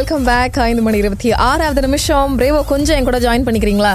Welcome back. 5:26 நிமிஷம். Bravo கொஞ்சம் என் கூட ஜாயின் பண்ணிக்கிறீங்களா?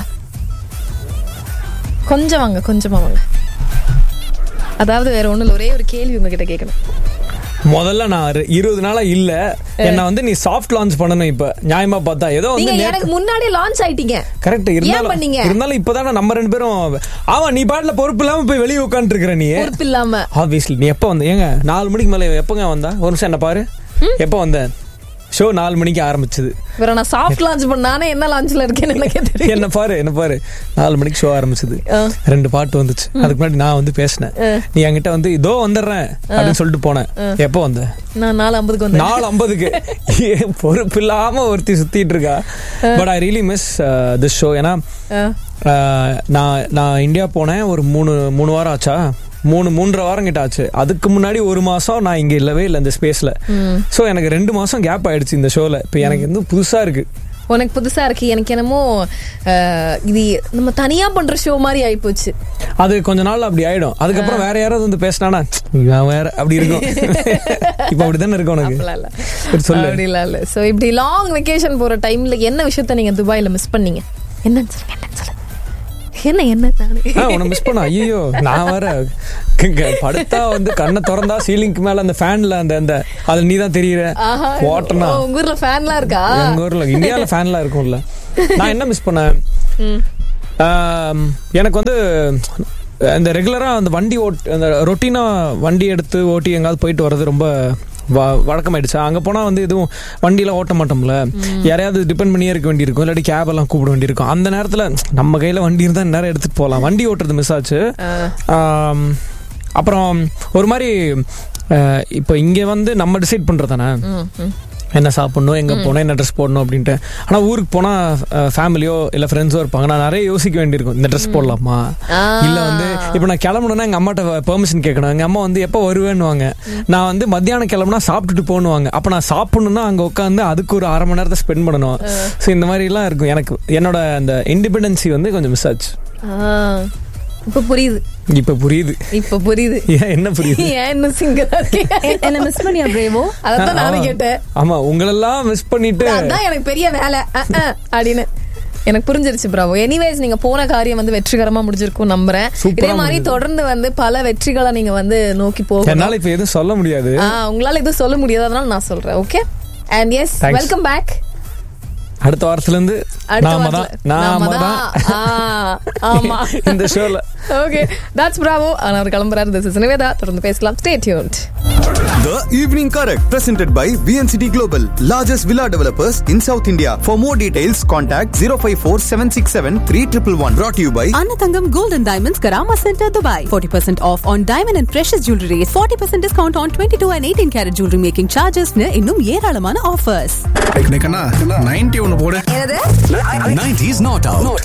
கொஞ்சம் வாங்க, கொஞ்சமா வாங்க. அதாவது வேற ஒண்ணுல ஒரே ஒரு கேள்வி உங்ககிட்ட கேட்கணும். முதல்ல நான் 20 நாளா இல்ல என்ன வந்து நீ சாஃப்ட் லான்ச் பண்ணணும். இப்ப நியாயமா பார்த்தா ஏதோ வந்து எனக்கு முன்னாடி லான்ச் ஆயிட்டீங்க. கரெக்ட். இருந்தாலும் இப்பதானே நம்ம 2 பேரும் ஆமா நீ பாட்டுல பொறுப்பு இல்லாம போய் வெளியே உட்காந்துட்டு இருக்கிற. நீ பொறுப்பு இல்லாம ஆப்வியஸ்லி நீ எப்ப வந்த? ஏங்க 4 மணிக்கு மேல எப்பங்க வந்தா? ஒரு நிமிஷம் என்ன பாரு. எப்ப வந்த? ஷோ 4 மணிக்கு ஆரம்பிச்சது. வேற நான் சாஃப்ட் லான்ச் பண்ணானே என்ன லான்ச்ல இருக்கேன்னு எனக்கு தெரியும். என்ன பாரு 4 மணிக்கு ஷோ ஆரம்பிச்சது. 2 பாட்டு வந்துச்சு. அதுக்கு முன்னாடி நான் வந்து பேசினேன். நீ என்கிட்ட வந்து இதோ வந்துடுறேன் அப்படின்னு சொல்லிட்டு போனேன். எப்போ வந்த? நான் 4:50 வந்தேன். 4:50 பொறுப்பு இல்லாம ஒருத்தி சுத்திட்டு இருக்கா. But I really miss this show. ஏன்னா நான் இந்தியா போனேன் ஒரு 3 வாரம் ஆச்சா, 3.5 வாரம் கிட்ட ஆச்சு. அதுக்கு முன்னாடி 1 மாசம் நான் இங்க இல்லவே இல்லை இந்த ஸ்பேஸ்ல. சோ எனக்கு 2 மாசம் கேப் ஆயிடுச்சு இந்த ஷோல. இப்ப எனக்கு வந்து புதுசா இருக்கு. உனக்கு புதுசா இருக்கு. எனக்கு என்னமோ இது நம்ம தனியா பண்ற ஷோ மாதிரி ஆயிப்போச்சு. அது கொஞ்ச நாள் அப்படி ஆயிடும். அதுக்கப்புறம் வேற யாராவது வந்து பேசினானா வேற அப்படி இருக்கும். இப்ப அப்படித்தானே இருக்கும் உனக்கு. சொல்லு. அப்படி இல்ல. சோ இப்படி லாங் வெக்கேஷன் போற டைம்ல என்ன விஷயத்த நீங்க துபாயில மிஸ் பண்ணீங்க? என்னன்னு சொல்லுங்க. உன்னை மிஸ் பண்ண. ஐயோ நான் வேற படுத்தா வந்து கண்ணை திறந்தா சீலிங்க்கு மேல அந்த ஃபேன்ல அந்த அதுல நீ தான் தெரியற ஓட்டனா. உங்க ஊர்ல ஃபேன்லாம் இருக்கா? எங்க ஊர்ல இந்தியால ஃபேன்லாம் இருக்கும்ல. நான் என்ன மிஸ் பண்ணேன்? எனக்கு வந்து இந்த ரெகுலரா அந்த வண்டி அந்த ரொட்டீனா வண்டி எடுத்து ஓட்டி எங்காவது போயிட்டு வர்றது ரொம்ப வழக்கமாயிடுச்சு. அங்க போனா வந்து எதுவும் வண்டியெல்லாம் ஓட்ட மாட்டோம்ல, யாரையாவது டிபெண்ட் பண்ணியே இருக்க வேண்டியிருக்கும், இல்லாட்டி கேப் எல்லாம் கூப்பிட வேண்டியிருக்கும். அந்த நேரத்துல நம்ம கையில வண்டி இருந்தா நேரம் எடுத்துட்டு போகலாம். வண்டி ஓட்டுறது மிஸ் ஆச்சு. அப்புறம் ஒரு மாதிரி இப்போ இங்க வந்து நம்ம டிசைட் பண்றதானே என்ன சாப்பிடணும், எங்க போனோம், என்ன ட்ரெஸ் போடணும் அப்படின்ட்டு. ஆனா ஊருக்கு போனா ஃபேமிலியோ இல்ல ஃப்ரெண்ட்ஸோ இருப்பாங்க. நான் நிறைய யோசிக்க வேண்டியிருக்கும். இந்த ட்ரெஸ் போடலாமா, இல்ல வந்து இப்ப நான் கிளம்பணும்னா எங்க அம்மாட்ட பெர்மிஷன் கேட்கணும். எங்க அம்மா வந்து எப்போ வருவேன்னு. நான் வந்து மத்தியானம் கிளம்புனா சாப்பிட்டுட்டு போகணுவாங்க. அப்ப நான் சாப்பிடணும்னா அங்க உட்காந்து அதுக்கு ஒரு 1/2 மணி நேரத்தை ஸ்பெண்ட் பண்ணணும். ஸோ இந்த மாதிரி எல்லாம் இருக்கும். எனக்கு என்னோட அந்த இண்டிபெண்டன்சி வந்து கொஞ்சம் மிஸ் ஆச்சு. இப்ப புரியுது. என்ன புரியுது? என்ன சிங்கிளா என்ன மிஸ் பண்ணியா பிரேவோ? அதான் நானும் கேட்டேன். ஆமா உங்களெல்லாம் மிஸ் பண்ணிட்டு அதான் எனக்கு பெரிய வேலை அப்படின்னு எனக்கு புரிஞ்சிருச்சு. பிராவோ. எனிவேஸ் நீங்க போன காரியம் வந்து வெற்றிகரமா முடிஞ்சிருக்கும் நம்புறேன். இதே மாதிரி தொடர்ந்து வந்து பல வெற்றிகளை நீங்க வந்து நோக்கி போகணும். என்னால இப்ப எதுவும் சொல்ல முடியாது. உங்களால எதுவும் சொல்ல முடியாது, அதனால நான் சொல்றேன். Okay and yes welcome back. அடுத்த வாரத்துல இருந்து நாம தான் இந்த ஷோல. Okay that's Bravo. அவர் கிளம்புறாரு. This is Nivetha. தொடர்ந்து பேசலாம். Stay tuned. The Evening Correct presented by VNCT Global, largest villa developers in South India. For more details contact 054-767-3111. Brought to you by Annathangam Gold and Diamonds, Karama Center, Dubai. 40% off on diamond and precious jewelry rates. 40% discount on 22 and 18 karat jewelry making charges. இன்னும் ஏராளமான offers. 90 ஒன்னு போடு. 90s not out.